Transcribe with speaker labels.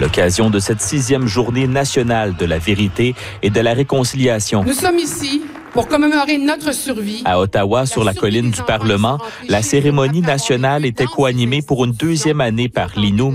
Speaker 1: l'occasion de cette 6e journée nationale de la vérité et de la réconciliation.
Speaker 2: Nous sommes ici pour commémorer notre survie.
Speaker 1: À Ottawa, sur la colline du Parlement, la cérémonie nationale était coanimée pour une 2e année par Lino